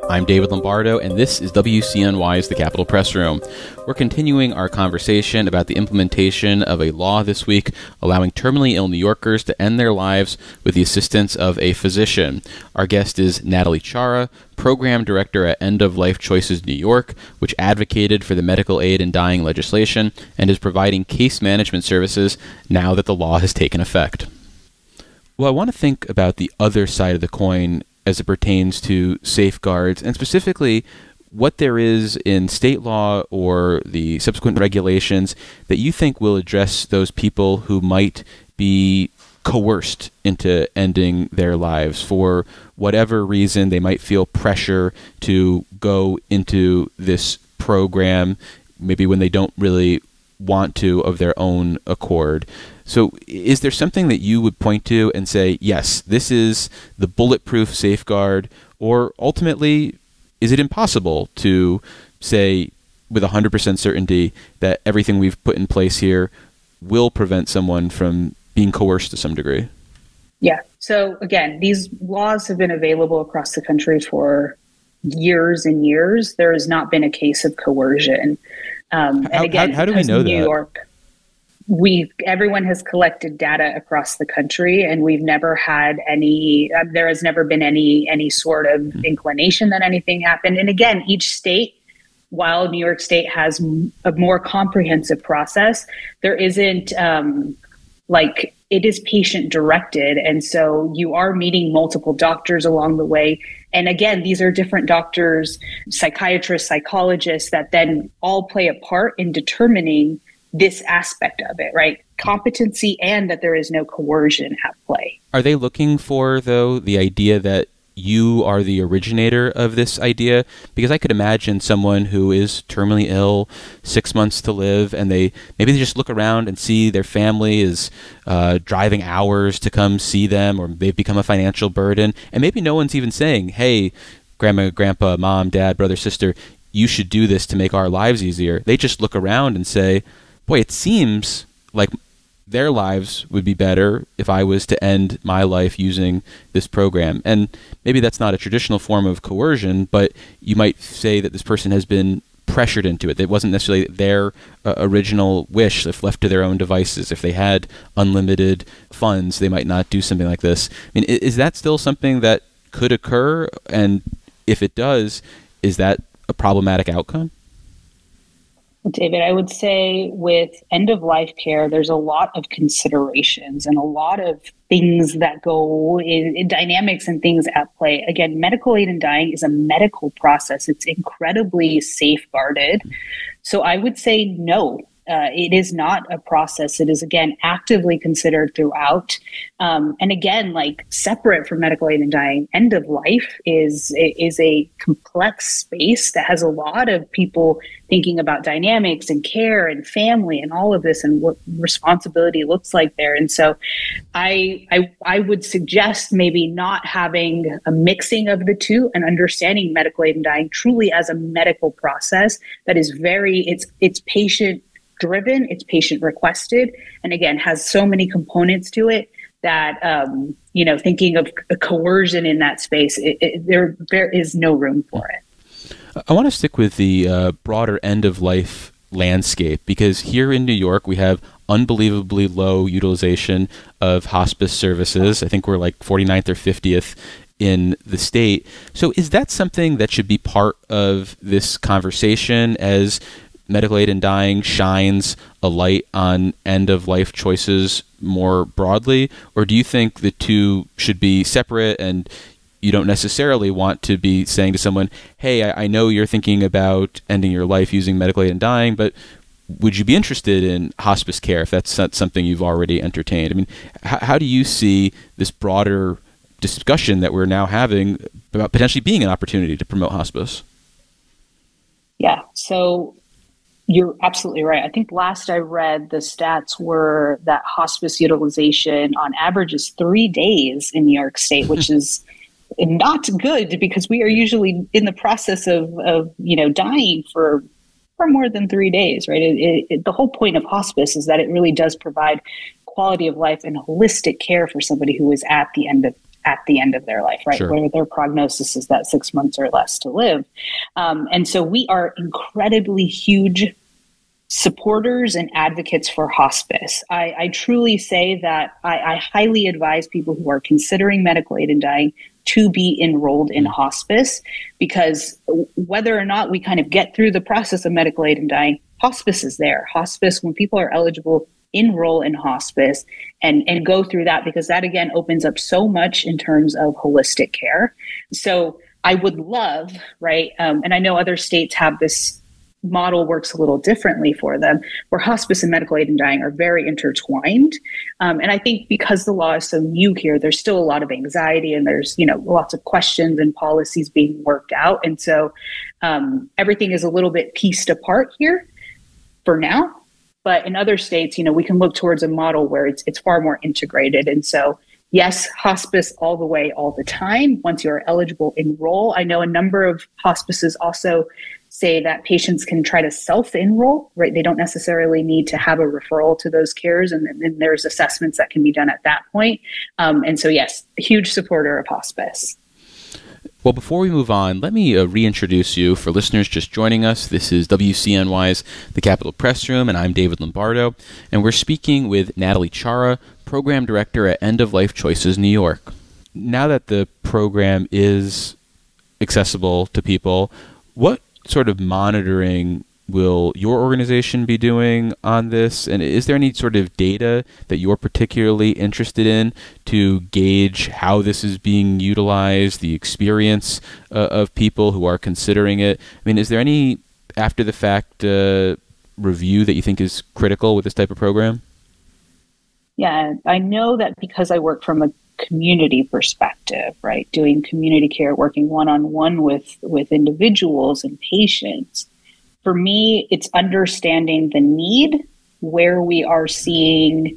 I'm David Lombardo, and this is WCNY's The Capitol Press Room. We're continuing our conversation about the implementation of a law this week allowing terminally ill New Yorkers to end their lives with the assistance of a physician. Our guest is Natalie Chara, Program Director at End of Life Choices New York, which advocated for the medical aid in dying legislation and is providing case management services now that the law has taken effect. Well, I want to think about the other side of the coin as it pertains to safeguards, and specifically what there is in state law or the subsequent regulations that you think will address those people who might be coerced into ending their lives for whatever reason. They might feel pressure to go into this program, maybe when they don't really want to of their own accord. So is there something that you would point to and say, yes, this is the bulletproof safeguard, or ultimately, is it impossible to say with 100% certainty that everything we've put in place here will prevent someone from being coerced to some degree? Yeah. So again, these laws have been available across the country for years and years. There has not been a case of coercion. And again, how do we know New that? York, everyone has collected data across the country, and we've never had any. There has never been any sort of inclination that anything happened. And again, each state, while New York State has a more comprehensive process, there isn't it is patient directed, and so you are meeting multiple doctors along the way. And again, these are different doctors, psychiatrists, psychologists that then all play a part in determining this aspect of it, right? Competency, and that there is no coercion at play. Are they looking for, though, the idea that you are the originator of this idea? Because I could imagine someone who is terminally ill, 6 months to live, and maybe they just look around and see their family is driving hours to come see them, or they've become a financial burden, and maybe no one's even saying, hey, grandma, grandpa, mom, dad, brother, sister, you should do this to make our lives easier. They just look around and say, boy, it seems like their lives would be better if I was to end my life using this program. And maybe that's not a traditional form of coercion, but you might say that this person has been pressured into it. It wasn't necessarily their original wish if left to their own devices. If they had unlimited funds, they might not do something like this. I mean, is that still something that could occur? And if it does, is that a problematic outcome? David, I would say with end-of-life care, there's a lot of considerations and a lot of things that go in dynamics and things at play. Again, medical aid in dying is a medical process. It's incredibly safeguarded. So I would say no. It is not a process. It is, again, actively considered throughout. And again, separate from medical aid in dying, end of life is a complex space that has a lot of people thinking about dynamics and care and family and all of this and what responsibility looks like there. And so I would suggest maybe not having a mixing of the two and understanding medical aid in dying truly as a medical process that is it's patient driven, it's patient requested, and again, has so many components to it that, thinking of a coercion in that space, there is no room for it. I want to stick with the broader end-of-life landscape, because here in New York, we have unbelievably low utilization of hospice services. I think we're like 49th or 50th in the state. So is that something that should be part of this conversation as medical aid in dying shines a light on end-of-life choices more broadly? Or do you think the two should be separate and you don't necessarily want to be saying to someone, hey, I know you're thinking about ending your life using medical aid in dying, but would you be interested in hospice care if that's not something you've already entertained? I mean, how do you see this broader discussion that we're now having about potentially being an opportunity to promote hospice? Yeah, so you're absolutely right. I think last I read, the stats were that hospice utilization on average is 3 days in New York State, which is not good because we are usually in the process of dying for more than 3 days, right? The whole point of hospice is that it really does provide quality of life and holistic care for somebody who is at at the end of their life, right? Sure. Where their prognosis is that 6 months or less to live. And so we are incredibly huge supporters and advocates for hospice. I truly say that I highly advise people who are considering medical aid in dying to be enrolled in hospice, because whether or not we kind of get through the process of medical aid in dying, hospice is there. Hospice, when people are eligible, enroll in hospice and go through that, because that again opens up so much in terms of holistic care. So I would love, right, and I know other states have this model works a little differently for them, where hospice and medical aid in dying are very intertwined. And I think because the law is so new here, there's still a lot of anxiety, and there's, lots of questions and policies being worked out. And so everything is a little bit pieced apart here for now. But in other states, we can look towards a model where it's far more integrated. And so, yes, hospice all the way, all the time. Once you're eligible, enroll. I know a number of hospices also say that patients can try to self-enroll, right? They don't necessarily need to have a referral to those cares, and then there's assessments that can be done at that point. And so, yes, a huge supporter of hospice. Well, before we move on, let me reintroduce you for listeners just joining us. This is WCNY's The Capitol Press Room, and I'm David Lombardo, and we're speaking with Natalie Chara, Program Director at End of Life Choices New York. Now that the program is accessible to people, what sort of monitoring will your organization be doing on this? And is there any sort of data that you're particularly interested in to gauge how this is being utilized, the experience of people who are considering it? I mean, is there any after-the-fact review that you think is critical with this type of program? Yeah, I know that because I work from a community perspective, right? Doing community care, working one-on-one with individuals and patients. For me, it's understanding the need, where we are seeing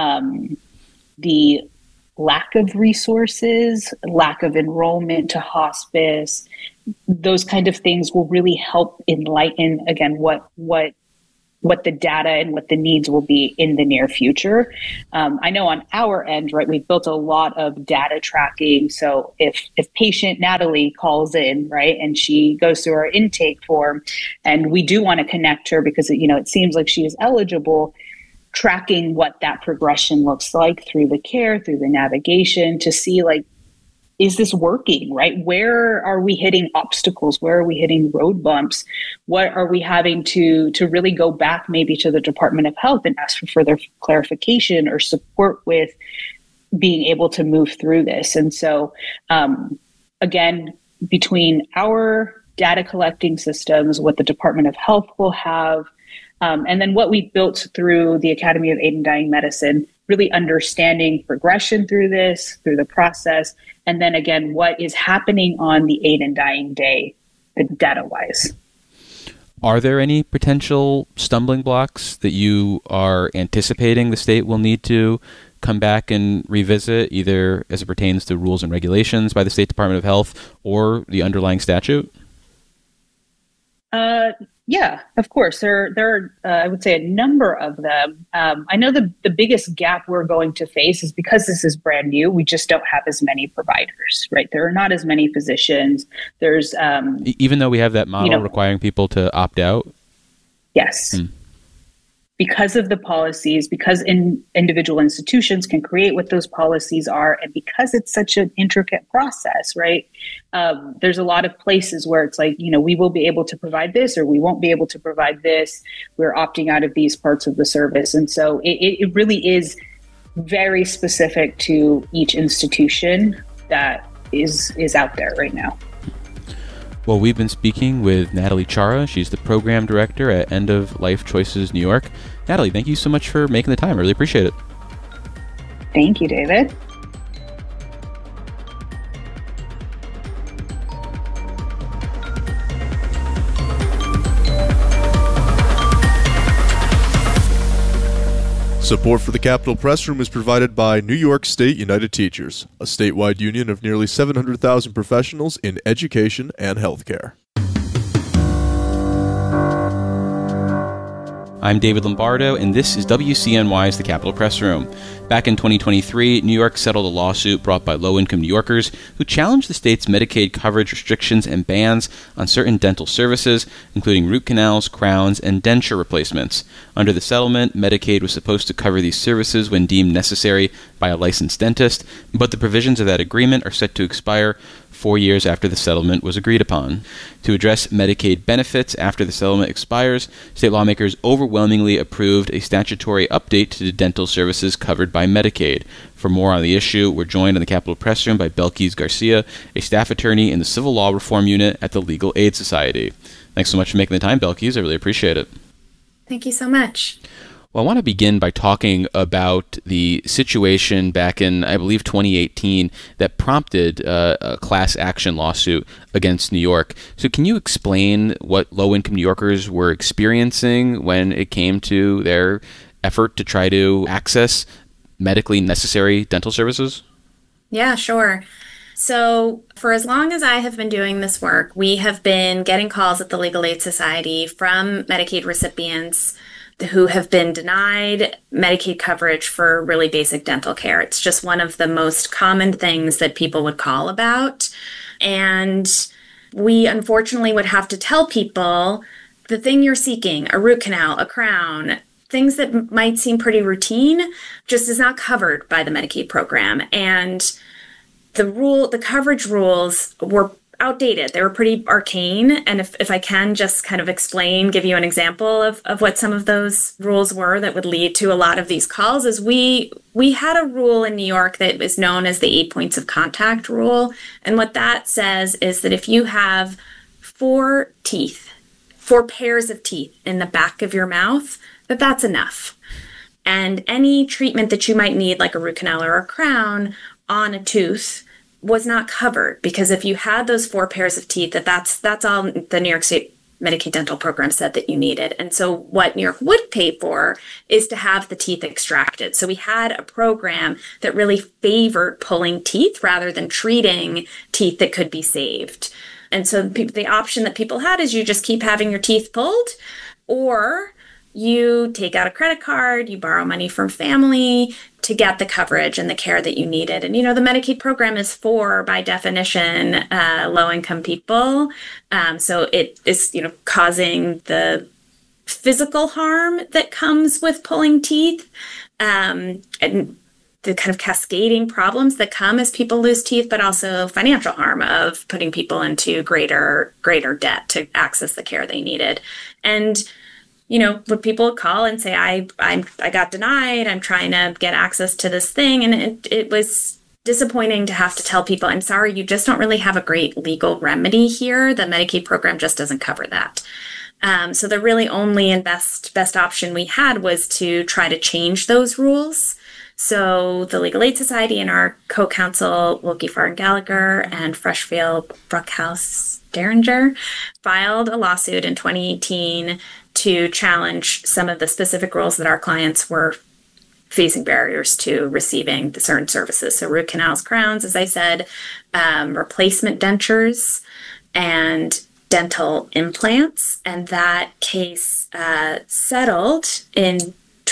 the lack of resources, lack of enrollment to hospice. Those kind of things will really help enlighten, again, what the data and what the needs will be in the near future. I know on our end, right, we've built a lot of data tracking. So if patient Natalie calls in, right, and she goes through our intake form, and we do want to connect her because it seems like she is eligible, tracking what that progression looks like through the care, through the navigation, to see, like, is this working, right? Where are we hitting obstacles? Where are we hitting road bumps? What are we having to really go back maybe to the Department of Health and ask for further clarification or support with being able to move through this? And so, again, between our data collecting systems, what the Department of Health will have, and then what we built through the Academy of Aid and Dying Medicine, really understanding progression through this, through the process, and then again, what is happening on the Aid and Dying Day, data-wise. Are there any potential stumbling blocks that you are anticipating the state will need to come back and revisit, either as it pertains to rules and regulations by the State Department of Health or the underlying statute? Yeah, of course. There are, I would say, a number of them. I know the biggest gap we're going to face is because this is brand new. We just don't have as many providers, right? There are not as many physicians. There's even though we have that model requiring people to opt out. Yes. Because of the policies, because individual institutions can create what those policies are, and because it's such an intricate process, right? There's a lot of places where it's like, we will be able to provide this, or we won't be able to provide this. We're opting out of these parts of the service. And so it really is very specific to each institution that is out there right now. Well, we've been speaking with Natalie Chara. She's the program director at End of Life Choices New York. Natalie, thank you so much for making the time. I really appreciate it. Thank you, David. Support for the Capitol Press Room is provided by New York State United Teachers, a statewide union of nearly 700,000 professionals in education and healthcare. I'm David Lombardo, and this is WCNY's The Capitol Press Room. Back in 2023, New York settled a lawsuit brought by low-income New Yorkers who challenged the state's Medicaid coverage restrictions and bans on certain dental services, including root canals, crowns, and denture replacements. Under the settlement, Medicaid was supposed to cover these services when deemed necessary by a licensed dentist, but the provisions of that agreement are set to expire 4 years after the settlement was agreed upon. To address Medicaid benefits after the settlement expires, state lawmakers overwhelmingly approved a statutory update to the dental services covered by Medicaid. For more on the issue, we're joined in the Capitol Press Room by Belkis Garcia, a staff attorney in the Civil Law Reform Unit at the Legal Aid Society. Thanks so much for making the time, Belkis. I really appreciate it. Thank you so much. Well, I want to begin by talking about the situation back in, I believe, 2018 that prompted a class action lawsuit against New York. So can you explain what low-income New Yorkers were experiencing when it came to their effort to try to access medically necessary dental services? Yeah, sure. So for as long as I have been doing this work, we have been getting calls at the Legal Aid Society from Medicaid recipients who have been denied Medicaid coverage for really basic dental care. It's just one of the most common things that people would call about. And we unfortunately would have to tell people the thing you're seeking, a root canal, a crown, things that might seem pretty routine, just is not covered by the Medicaid program. And the coverage rules were outdated. They were pretty arcane. And if I can just kind of give you an example of what some of those rules were that would lead to a lot of these calls, is we had a rule in New York that is known as the 8 points of contact rule. And what that says is that if you have four pairs of teeth in the back of your mouth, that's enough. And any treatment that you might need, like a root canal or a crown on a tooth, was not covered, because if you had those four pairs of teeth, that's all the New York State Medicaid dental program said that you needed. And so what New York would pay for is to have the teeth extracted. So we had a program that really favored pulling teeth rather than treating teeth that could be saved. And so the option that people had is you just keep having your teeth pulled, or you take out a credit card, you borrow money from family to get the coverage and the care that you needed. And, the Medicaid program is for, by definition, low-income people. So it is, causing the physical harm that comes with pulling teeth, and the kind of cascading problems that come as people lose teeth, but also financial harm of putting people into greater debt to access the care they needed. And when people call and say, I got denied, I'm trying to get access to this thing, and it was disappointing to have to tell people, I'm sorry, you just don't really have a great legal remedy here. The Medicaid program just doesn't cover that. So the really only and best option we had was to try to change those rules. So the Legal Aid Society and our co-counsel, Wilkie Farr and Gallagher and Freshfield Bruckhaus Derringer, filed a lawsuit in 2018 to challenge some of the specific rules that our clients were facing barriers to receiving the certain services. So root canals, crowns, as I said, replacement dentures, and dental implants. And that case settled in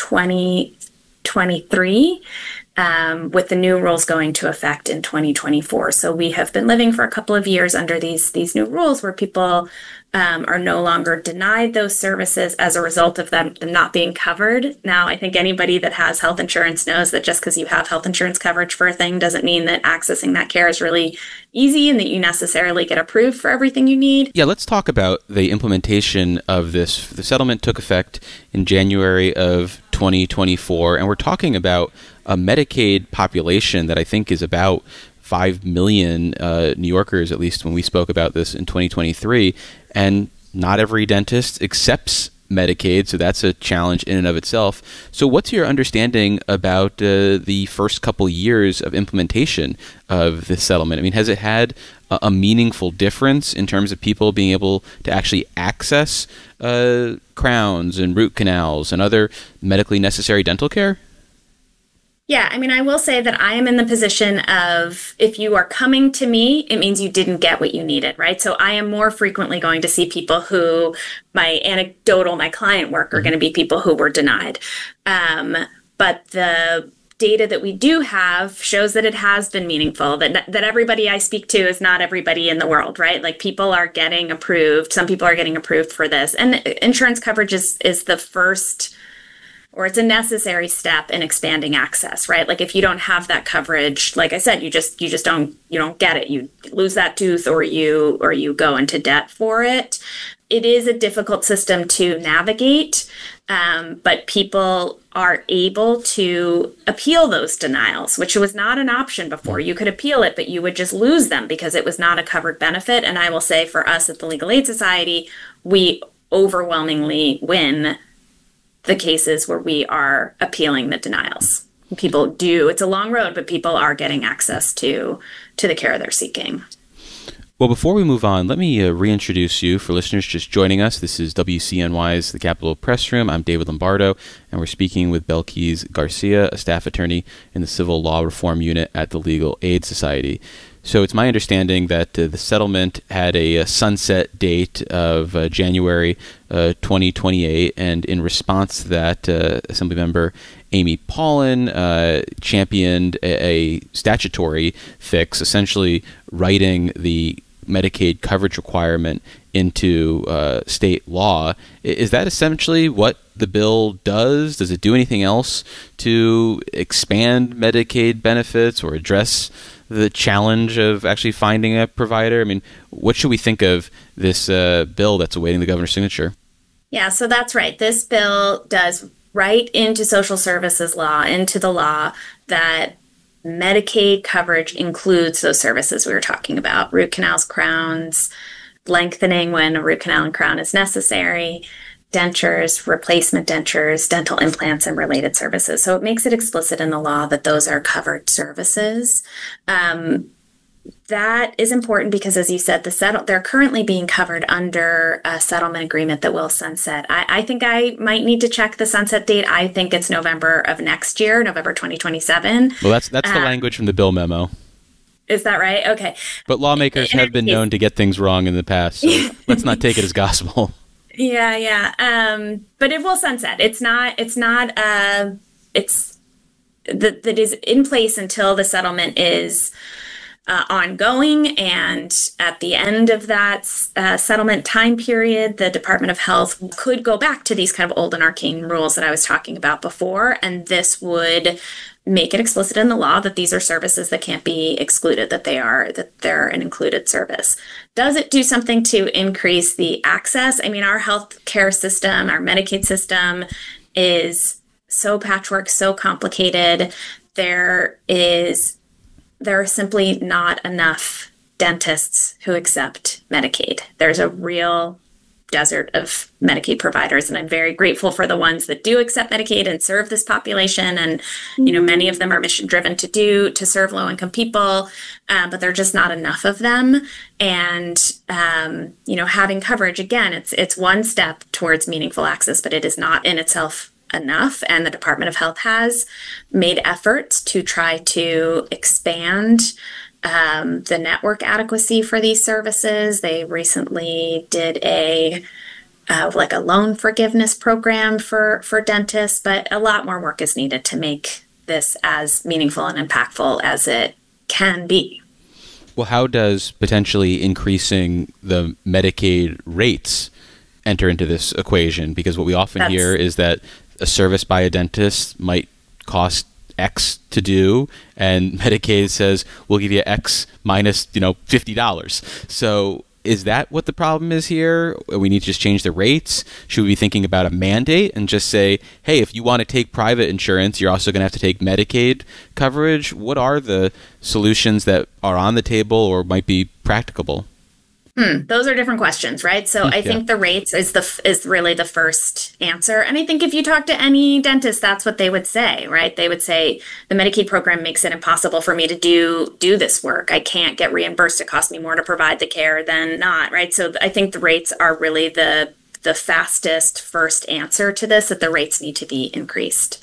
2023, with the new rules going to effect in 2024. So we have been living for a couple of years under these new rules where people are no longer denied those services as a result of them not being covered. Now, I think anybody that has health insurance knows that just because you have health insurance coverage for a thing doesn't mean that accessing that care is really easy and that you necessarily get approved for everything you need. Yeah, let's talk about the implementation of this. The settlement took effect in January of 2024, and we're talking about a Medicaid population that I think is about 5 million New Yorkers, at least when we spoke about this in 2023, and not every dentist accepts Medicaid, so that's a challenge in and of itself. So what's your understanding about the first couple years of implementation of this settlement? I mean, has it had a meaningful difference in terms of people being able to actually access crowns and root canals and other medically necessary dental care? Yeah, I mean, I will say that I am in the position of if you are coming to me, it means you didn't get what you needed, right? So I am more frequently going to see people who my client work are going to be people who were denied. But the data that we do have shows that it has been meaningful, that everybody I speak to is not everybody in the world, right? Like people are getting approved. Some people are getting approved for this. And insurance coverage is the first, or it's a necessary step in expanding access, right? Like if you don't have that coverage, like I said, you just don't get it. You lose that tooth or you go into debt for it. It is a difficult system to navigate, but people are able to appeal those denials, which was not an option before. You could appeal it, but you would just lose them because it was not a covered benefit. And I will say for us at the Legal Aid Society, we overwhelmingly win the cases where we are appealing the denials. People do. It's a long road, but people are getting access to the care they're seeking. Well, before we move on, let me reintroduce you for listeners just joining us. This is WCNY's The Capitol Press Room. I'm David Lombardo, and we're speaking with Belkis Garcia, a staff attorney in the Civil Law Reform Unit at the Legal Aid Society. So it's my understanding that the settlement had a sunset date of January 2028, and in response to that, Assemblymember Amy Paulin championed a statutory fix, essentially writing the Medicaid coverage requirement into state law. Is that essentially what the bill does? Does it do anything else to expand Medicaid benefits or address the challenge of actually finding a provider? I mean, what should we think of this bill that's awaiting the governor's signature? Yeah, so that's right. This bill does write into social services law, into the law, that Medicaid coverage includes those services we were talking about: root canals, crowns, lengthening when a root canal and crown is necessary, dentures, replacement dentures, dental implants, and related services. So it makes it explicit in the law that those are covered services. That is important because, as you said, they're currently being covered under a settlement agreement that will sunset. I think I might need to check the sunset date. I think it's November of next year, November 2027. Well, that's the language from the bill memo. Is that right? Okay. But lawmakers have been known to get things wrong in the past, so let's not take it as gospel. Yeah. But it will sunset. That is in place until the settlement is ongoing, and at the end of that settlement time period, the Department of Health could go back to these kind of old and arcane rules that I was talking about before, and this would make it explicit in the law that these are services that can't be excluded, that they're an included service. Does it do something to increase the access? I mean, our healthcare system, our Medicaid system is so patchwork, so complicated. There are simply not enough dentists who accept Medicaid. There's a real desert of Medicaid providers, and I'm very grateful for the ones that do accept Medicaid and serve this population. And, many of them are mission driven to serve low income people, but there are just not enough of them. And, having coverage, again, it's one step towards meaningful access, but it is not in itself enough. And the Department of Health has made efforts to try to expand the network adequacy for these services. They recently did a loan forgiveness program for dentists, but a lot more work is needed to make this as meaningful and impactful as it can be. Well, how does potentially increasing the Medicaid rates enter into this equation? Because what we often hear is that a service by a dentist might cost X to do, and Medicaid says we'll give you X minus $50. So is that what the problem is here? We need to just change the rates? Should we be thinking about a mandate and just say, hey, if you want to take private insurance, you're also going to have to take Medicaid coverage? What are the solutions that are on the table or might be practicable? Those are different questions, right? So I think the rates is really the first answer. And I think if you talk to any dentist, that's what they would say, right? They would say the Medicaid program makes it impossible for me to do this work. I can't get reimbursed. It costs me more to provide the care than not, right? So I think the rates are really the fastest first answer to this, that the rates need to be increased.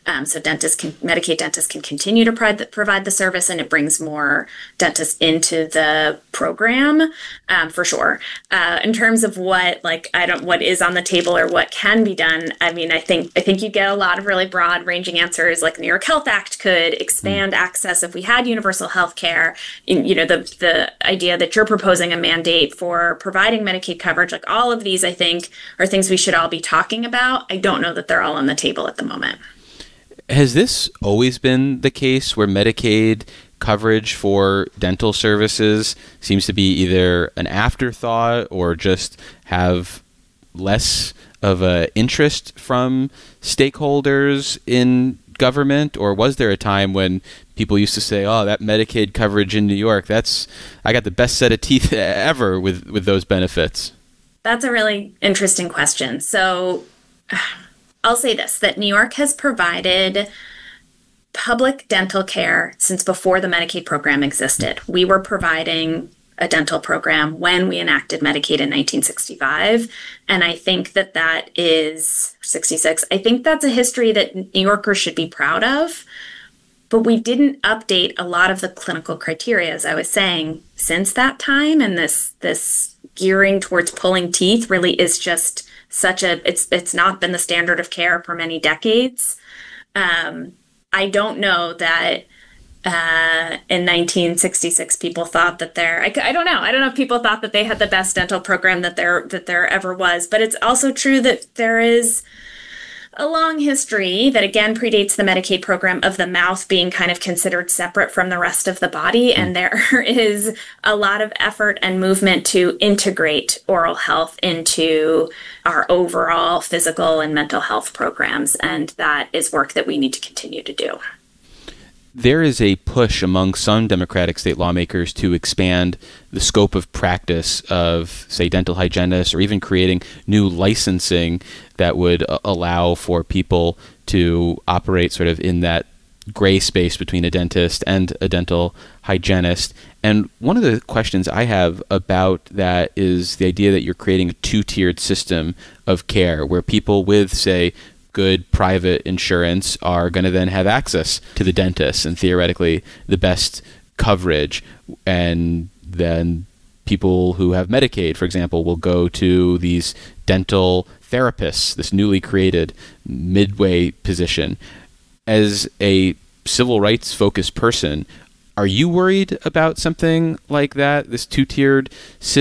So Medicaid dentists can continue to provide the service, and it brings more dentists into the program, for sure. In terms of what is on the table or what can be done, I mean, I think you get a lot of really broad ranging answers. Like the New York Health Act could expand access if we had universal health care. The idea that you're proposing a mandate for providing Medicaid coverage, like all of these, I think, are things we should all be talking about. I don't know that they're all on the table at the moment. Has this always been the case where Medicaid coverage for dental services seems to be either an afterthought or just have less of an interest from stakeholders in government? Or was there a time when people used to say, oh, that Medicaid coverage in New York, I got the best set of teeth ever with those benefits? That's a really interesting question. So I'll say this, that New York has provided public dental care since before the Medicaid program existed. We were providing a dental program when we enacted Medicaid in 1965. And I think that is 66. I think that's a history that New Yorkers should be proud of. But we didn't update a lot of the clinical criteria, as I was saying, since that time. And this gearing towards pulling teeth really is just it's not been the standard of care for many decades. I don't know that in 1966 people thought that I don't know if people thought that they had the best dental program that there ever was. But it's also true that there is a long history that, again, predates the Medicaid program of the mouth being kind of considered separate from the rest of the body. And there is a lot of effort and movement to integrate oral health into our overall physical and mental health programs. And that is work that we need to continue to do. There is a push among some Democratic state lawmakers to expand the scope of practice of, say, dental hygienists, or even creating new licensing that would allow for people to operate sort of in that gray space between a dentist and a dental hygienist. And one of the questions I have about that is the idea that you're creating a two-tiered system of care where people with, say, good private insurance are going to then have access to the dentist and theoretically the best coverage. And then people who have Medicaid, for example, will go to these dental therapists, this newly created midway position. As a civil rights focused person, are you worried about something like that, this two-tiered system?